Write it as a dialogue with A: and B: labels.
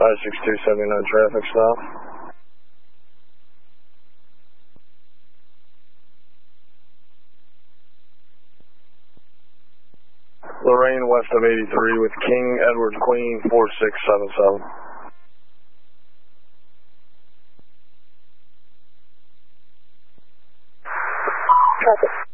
A: 56279 traffic stop. Lorraine west of 83 with King Edward Queen 4677.
B: Traffic.